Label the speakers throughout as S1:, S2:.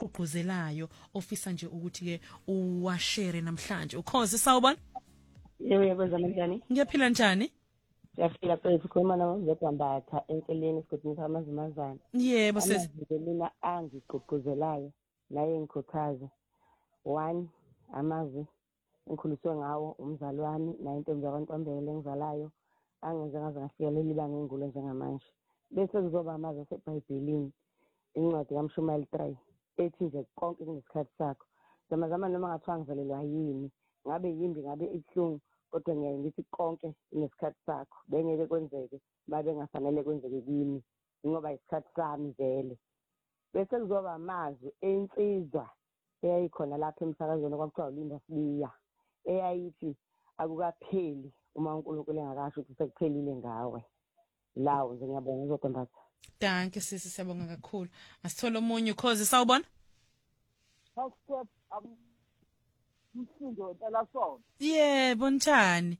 S1: okugqugquzelayo ofisa nje ukuthi ke uwashare namhlanje ukhozi sawubona
S2: yebo zamanjani
S1: ngiyaphila njani
S2: Yafika phela sikhuluma namazedwambatha enkeleni sigodini samazimazana.
S1: Yebo
S2: mina angigqugquzelayo naye ngikhuthaza. 1 amazwi engikhuliswe ngawo umzali wami naye intombi yakwaNtombela engizalayo angenze ngaze ngafikelela ibanga engigulo njengamanje. Bese kuzoba amazwi aseBhayibhelini incwadi kaMshumayeli 3 ethi nje konke kunesikhathi sakho. Zamazama noma ngathiwa ngivelelwa yini ngabe yimbi ngabe ihlungu kodwa ngiyaye ngithi konke kunesikhathi sakho bengeke kwenzeke babe ngafanele kwenzeke kimi ngoba isikhathi sami vele. Bese kuzoba amazwi ensizwa eyayikhona lapha emsakazweni kwakuthiwa uLinda Sibiya eyayithi akukapheli uma uNkulunkulu engakasho ukuthi sekuphelile ngawe. Lawo nje ngiyabonga uzodambatha.
S1: Danke sisi siyabonga kakhulu. Asithola umunye ukhozi sawubona.
S3: Awustep umsindo phela sona.
S1: Yebo njani?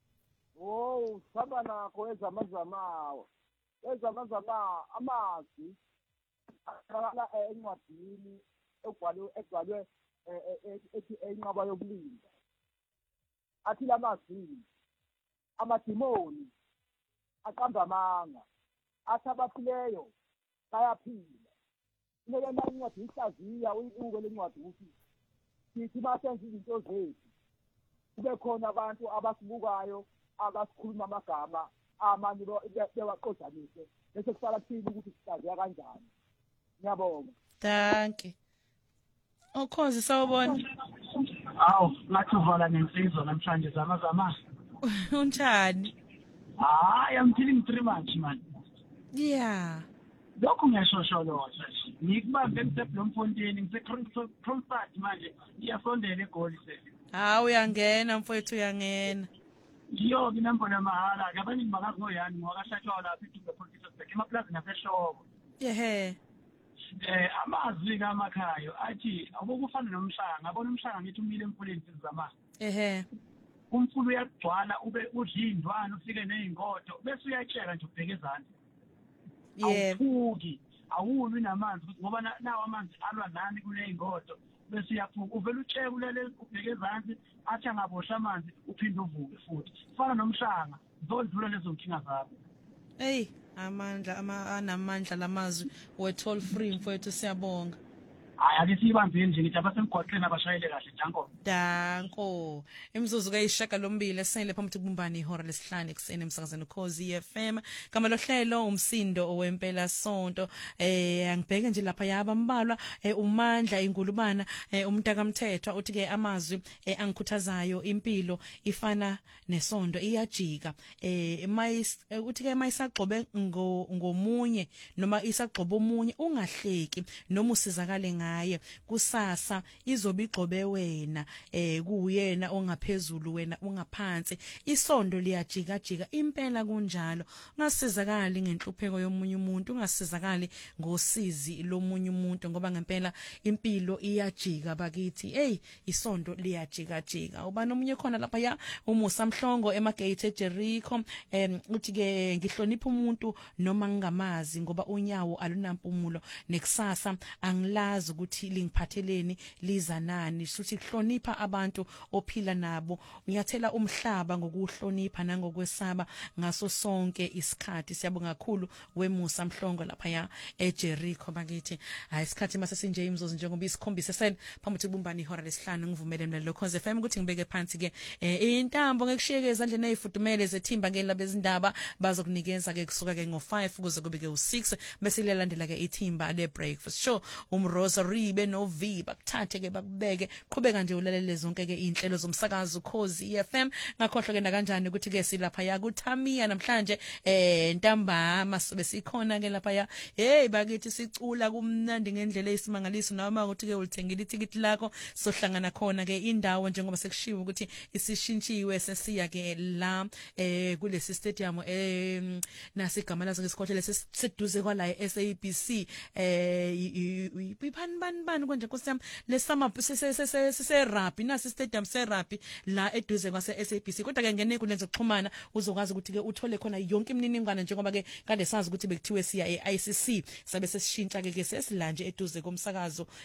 S3: Oh, saba nakho ezamazamawo. Ezamazama amazwi akhala encwadini egcwalwe ethi enqaba yokulinda. Athi lamazwi amadimoni aqamba amanga athi abaphileyo bayaphila. Ngeke incwadi ihlaziya uyibuke lencwadi ukuthi sithi basenza izinto zethu kube khona abantu abasibukayo abasikhuluma amagama amanye bewaqodanise bese kusala kuthini ukuthi sihlaziya kanjani. Ngiyabonga.
S1: Danke. Ukhozi sawubona.
S4: Awu, ngathi uvala nensizwa namhlanje zamazama.
S1: Unjani?
S4: Hayi, I'm feeling 3 months man.
S1: Yeah.
S4: Lokho ngiyashosholoza. Ngikubambe eMseblomfonteni ngise-Kroonstad manje. Ngiyasondela eGoli sesi.
S1: Uyangena mfowethu uyangena.
S4: Yo nginambona mahala ke abaningi bakazi ngoyani ngwakahlatshwa lapha eDube Police Station emaplaza naseshoko.
S1: Yehe.
S4: Amazwi kaMakhayo athi abokufana nomhlanga abona umhlanga ngithi umile emfuleni sizama.
S1: Ehe.
S4: Umfulu uyagcwala ube udlindwana ufike nezingodo bese uyatshela nje ubheke ezantsi. Awuphuki awulwi namanzi ngoba nawo amanzi alwa nani kule ingodo bese uyaphuka uvela utsheke ulele ubheke ezantsi athi angabosha amanzi uphinde uvuke futhi fana nomhlanga zodlula lezo nkinga zakho.
S1: Hey amandla anamandla lamazwi we toll free mfowethu siyabonga.
S4: Hayi ake sibambeni nje ngithi abasemgwaqeni abashayele kahle
S1: danko imizuzu kayishagalombili esele phambi kubumbana ihora lesihlanu ekseni emsakazweni Ukhozi FM kama lohlelo umsindo owempela sonto angibheke nje lapha yaba mbalwa umandla ingulubana umntaka mthethwa uthi ke amazwi angikhuthazayo impilo ifana nesonto iyajika uthi ke mayisagxobe ngomunye noma isagxoba omunye ungahleki noma usizakale ngaye kusasa izobigxobe wena kuyena ongaphezulu wena ungaphansi isondo liyajika jika impela kunjalo ungasizakali ngenhlupheko yomunye umuntu ungasizakali ngosizi lomunye umuntu ngoba ngempela impilo iyajika bakithi isondo liyajika jika ubani omunye khona lapha ya umusa Mhlongo emagate eJericho uthi ke ngihlonipha umuntu noma ngingamazi ngoba unyawo alunampumulo nekusasa angilazi ukuthi lingiphatheleni liza nani futhi kuhlonipha abantu ophila nabo ngiyathela umhlaba ngokuhlonipha nangokwesaba ngaso sonke isikhathi siyabonga kakhulu wemusa Mhlongo lapha ya eJericho bakithi isikhathi mase sinje imzozo njengoba isikhombise sel phambi kubumbana ihora lesihlanu ngivumele mina Ukhozi FM ukuthi ngibeke phansi ke intambo ngekushiyeke ezandleni ezifudumele zethimba ngelabezindaba bazokunikeza ke kusuka ke ngo5 kuze kube ke u6 bese lilandela ke ithimba le breakfast show Rosaribe no V bakuthathe ke bakubeke qhubeka nje ulalele zonke ke inhlelo zomsakazo Ukhozi FM ngakhohlwa ke na kanjani ukuthi ke silapha ya kuThamia namhlanje ntambama sobe sikhona ke lapha ya bakithi sicula kumnandi ngendlela esimangaliso noma ukuthi ke ulithengile ithikithi lakho sohlangana khona ke indawo njengoba sekushiwo ukuthi isishintshiwe sesiya ke la kulesi stadium nasigama lazo ngesikhohle lesiseduze kwala eSABC bani konje kusiyami lesama se rugby nasi stadium se rugby la eduze kwase SABC kodwa ke ngene kulenze ukuxhumana uzokwazi ukuthi ke uthole khona yonke imininingwane njengoba ke kade sazi ukuthi bekuthiwe siya eICC sabe sesishintsha ke sesilanje eduze komsakazo